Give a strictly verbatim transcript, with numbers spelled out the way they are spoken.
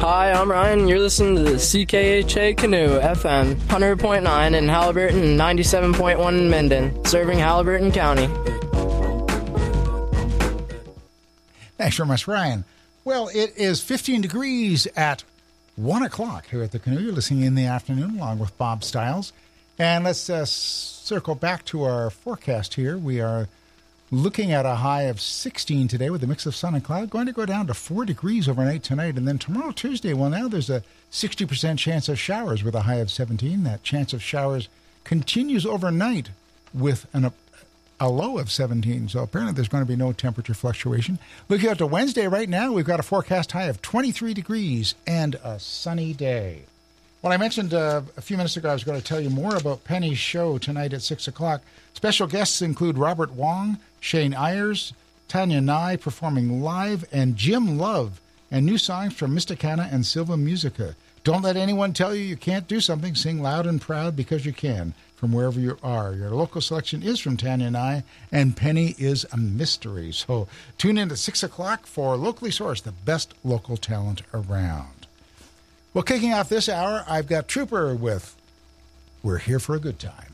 Hi, I'm Ryan. You're listening to the C K H A Canoe F M one hundred point nine in Halliburton and ninety-seven point one in Minden, serving Halliburton County. Thanks very much, Ryan. Well, it is fifteen degrees at one o'clock here at the Canoe. You're listening in the afternoon along with Bob Stiles. And let's uh, circle back to our forecast here. We are looking at a high of sixteen today with a mix of sun and cloud, going to go down to four degrees overnight tonight. And then tomorrow, Tuesday, well, now there's a sixty percent chance of showers with a high of seventeen. That chance of showers continues overnight with an, a, a low of seventeen. So apparently there's going to be no temperature fluctuation. Looking out to Wednesday right now, we've got a forecast high of twenty-three degrees and a sunny day. Well, I mentioned uh, a few minutes ago I was going to tell you more about Penny's show tonight at six o'clock. Special guests include Robert Wong, Shane Ayers, Tanya Nye performing live, and Jim Love, and new songs from Mysticana and Silva Musica. Don't let anyone tell you you can't do something. Sing loud and proud because you can from wherever you are. Your local selection is from Tanya Nye, and Penny is a mystery. So tune in at six o'clock for Locally Sourced, the best local talent around. Well, kicking off this hour, I've got Trooper with We're Here for a Good Time.